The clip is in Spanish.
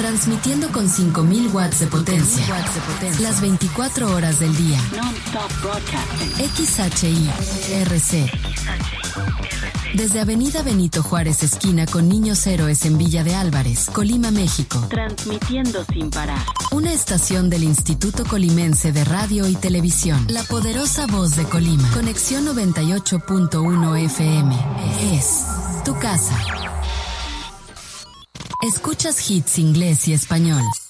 Transmitiendo con 5000 watts de potencia. Las 24 horas del día. XHI-RC. Desde Avenida Benito Juárez, esquina con Niños Héroes en Villa de Álvarez, Colima, México. Transmitiendo sin parar. Una estación del Instituto Colimense de Radio y Televisión. La poderosa voz de Colima. Conexión 98.1 FM. Es tu casa. Escuchas hits inglés y español.